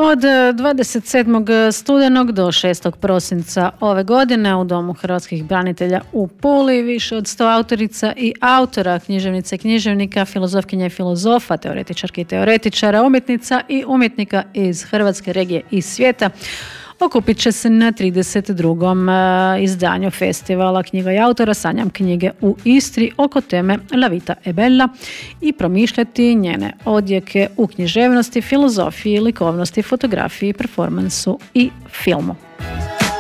Od 27. studenog do 6. prosinca ove godine u Domu hrvatskih branitelja u Puli više od 100 autorica i autora, književnica i književnika, filozofkinja i filozofa, teoretičarki i teoretičara, umjetnica i umjetnika iz Hrvatske, regije i svijeta okupit će se na 32. izdanju festivala knjiga i autora Sanjam knjige u Istri oko teme La vita è bella i promišljati njene odjeke u književnosti, filozofiji, likovnosti, fotografiji, performansu i filmu.